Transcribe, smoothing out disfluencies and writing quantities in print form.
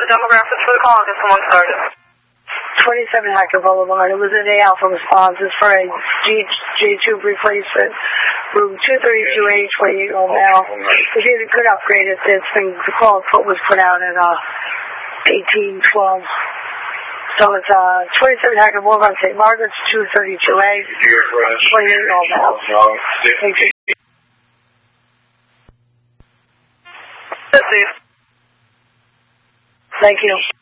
demographics for the call. I'll get someone started. 27 Hacker Boulevard. It was an A Alpha responses for a G2 replacement. Room 232A, 28-year-old male. The unit could upgrade it. It's been, the call was put out at 1812. So it's 27 Hacker Boulevard, St. Margaret's, 232A, 28-year-old male. Thank you. Thank you.